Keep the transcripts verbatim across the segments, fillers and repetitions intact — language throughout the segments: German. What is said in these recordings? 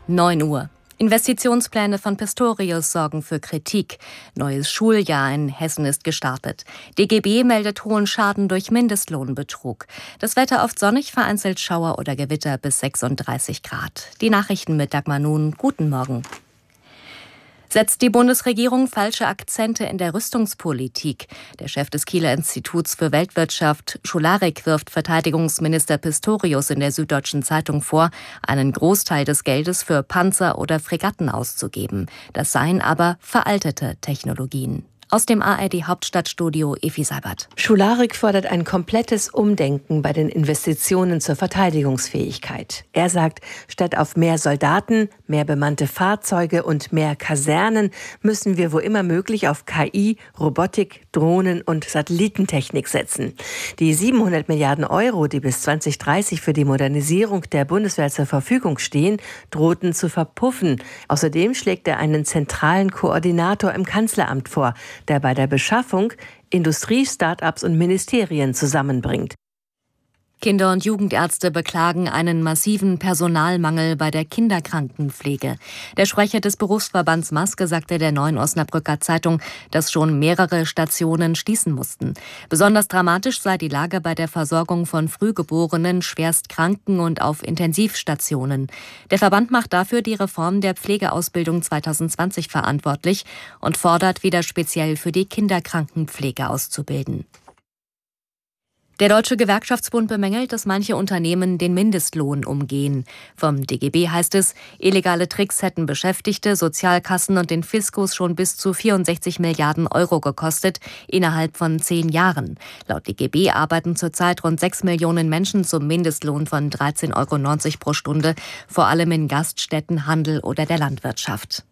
neun Uhr. Investitionspläne von Pistorius sorgen für Kritik. Neues Schuljahr in Hessen ist gestartet. D G B meldet hohen Schaden durch Mindestlohnbetrug. Das Wetter oft sonnig, vereinzelt Schauer oder Gewitter bis sechsunddreißig Grad. Die Nachrichten mit Dagmar Nun. Guten Morgen. Setzt die Bundesregierung falsche Akzente in der Rüstungspolitik? Der Chef des Kieler Instituts für Weltwirtschaft, Schularik, wirft Verteidigungsminister Pistorius in der Süddeutschen Zeitung vor, einen Großteil des Geldes für Panzer oder Fregatten auszugeben. Das seien aber veraltete Technologien. Aus dem A R D-Hauptstadtstudio Efi Seibert. Schularik fordert ein komplettes Umdenken bei den Investitionen zur Verteidigungsfähigkeit. Er sagt, statt auf mehr Soldaten, mehr bemannte Fahrzeuge und mehr Kasernen müssen wir wo immer möglich auf K I, Robotik, Drohnen und Satellitentechnik setzen. Die siebenhundert Milliarden Euro, die bis zwanzig dreißig für die Modernisierung der Bundeswehr zur Verfügung stehen, drohten zu verpuffen. Außerdem schlägt er einen zentralen Koordinator im Kanzleramt vor, der bei der Beschaffung Industrie, Start-ups und Ministerien zusammenbringt. Kinder- und Jugendärzte beklagen einen massiven Personalmangel bei der Kinderkrankenpflege. Der Sprecher des Berufsverbands Maske sagte der Neuen Osnabrücker Zeitung, dass schon mehrere Stationen schließen mussten. Besonders dramatisch sei die Lage bei der Versorgung von Frühgeborenen, Schwerstkranken und auf Intensivstationen. Der Verband macht dafür die Reform der Pflegeausbildung zweitausendzwanzig verantwortlich und fordert, wieder speziell für die Kinderkrankenpflege auszubilden. Der Deutsche Gewerkschaftsbund bemängelt, dass manche Unternehmen den Mindestlohn umgehen. Vom D G B heißt es, illegale Tricks hätten Beschäftigte, Sozialkassen und den Fiskus schon bis zu vierundsechzig Milliarden Euro gekostet, innerhalb von zehn Jahren. Laut D G B arbeiten zurzeit rund sechs Millionen Menschen zum Mindestlohn von dreizehn Euro neunzig pro Stunde, vor allem in Gaststätten, Handel oder der Landwirtschaft.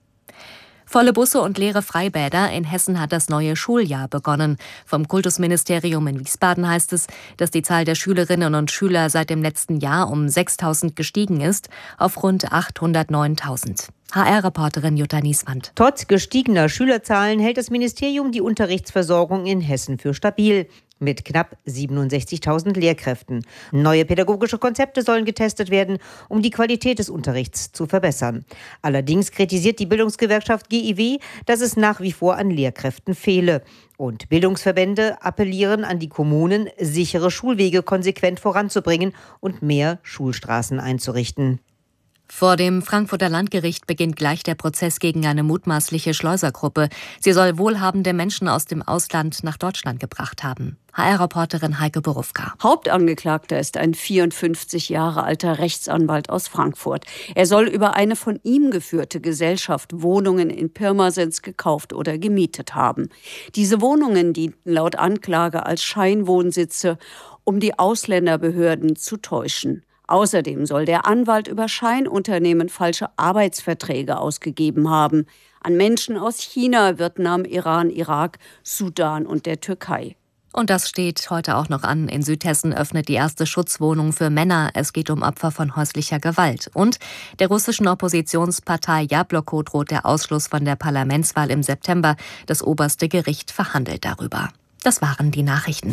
Volle Busse und leere Freibäder. In Hessen hat das neue Schuljahr begonnen. Vom Kultusministerium in Wiesbaden heißt es, dass die Zahl der Schülerinnen und Schüler seit dem letzten Jahr um sechstausend gestiegen ist, auf rund achthundertneuntausend. H R-Reporterin Jutta Nieswand. Trotz gestiegener Schülerzahlen hält das Ministerium die Unterrichtsversorgung in Hessen für stabil. Mit knapp siebenundsechzigtausend Lehrkräften. Neue pädagogische Konzepte sollen getestet werden, um die Qualität des Unterrichts zu verbessern. Allerdings kritisiert die Bildungsgewerkschaft G I W, dass es nach wie vor an Lehrkräften fehle. Und Bildungsverbände appellieren an die Kommunen, sichere Schulwege konsequent voranzubringen und mehr Schulstraßen einzurichten. Vor dem Frankfurter Landgericht beginnt gleich der Prozess gegen eine mutmaßliche Schleusergruppe. Sie soll wohlhabende Menschen aus dem Ausland nach Deutschland gebracht haben. H R-Reporterin Heike Borufka. Hauptangeklagter ist ein vierundfünfzig Jahre alter Rechtsanwalt aus Frankfurt. Er soll über eine von ihm geführte Gesellschaft Wohnungen in Pirmasens gekauft oder gemietet haben. Diese Wohnungen dienten laut Anklage als Scheinwohnsitze, um die Ausländerbehörden zu täuschen. Außerdem soll der Anwalt über Scheinunternehmen falsche Arbeitsverträge ausgegeben haben an Menschen aus China, Vietnam, Iran, Irak, Sudan und der Türkei. Und das steht heute auch noch an. In Südhessen öffnet die erste Schutzwohnung für Männer. Es geht um Opfer von häuslicher Gewalt. Und der russischen Oppositionspartei Jabloko droht der Ausschluss von der Parlamentswahl im September. Das oberste Gericht verhandelt darüber. Das waren die Nachrichten.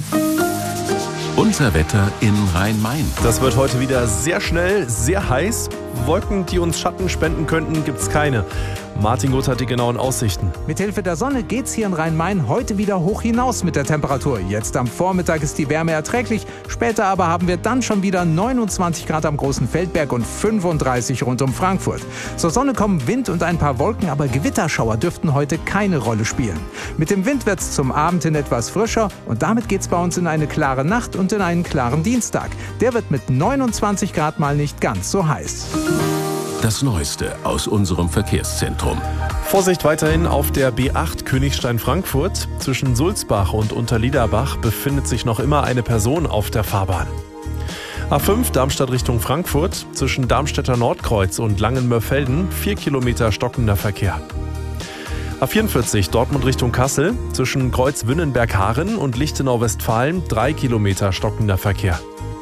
Unser Wetter in Rhein-Main. Das wird heute wieder sehr schnell, sehr heiß. Wolken, die uns Schatten spenden könnten, gibt's keine. Martin Gutt hat die genauen Aussichten. Mithilfe der Sonne geht's hier in Rhein-Main heute wieder hoch hinaus mit der Temperatur. Jetzt am Vormittag ist die Wärme erträglich. Später aber haben wir dann schon wieder neunundzwanzig Grad am Großen Feldberg und fünfunddreißig rund um Frankfurt. Zur Sonne kommen Wind und ein paar Wolken, aber Gewitterschauer dürften heute keine Rolle spielen. Mit dem Wind wird's zum Abend hin etwas frischer und damit geht's bei uns in eine klare Nacht und in einen klaren Dienstag. Der wird mit neunundzwanzig Grad mal nicht ganz so heiß. Das Neueste aus unserem Verkehrszentrum. Vorsicht weiterhin auf der B acht Königstein-Frankfurt. Zwischen Sulzbach und Unterliederbach befindet sich noch immer eine Person auf der Fahrbahn. A fünf Darmstadt Richtung Frankfurt. Zwischen Darmstädter Nordkreuz und Langenmörfelden vier Kilometer stockender Verkehr. A vierundvierzig Dortmund Richtung Kassel. Zwischen Kreuz-Wünnenberg-Haaren und Lichtenau-Westfalen drei Kilometer stockender Verkehr.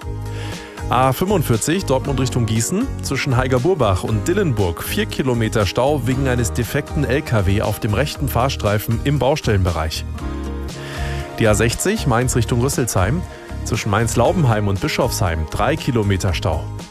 A fünfundvierzig Dortmund Richtung Gießen, zwischen Heigerburbach und Dillenburg vier Kilometer Stau wegen eines defekten L K W auf dem rechten Fahrstreifen im Baustellenbereich. Die A sechzig Mainz Richtung Rüsselsheim, zwischen Mainz-Laubenheim und Bischofsheim drei Kilometer Stau.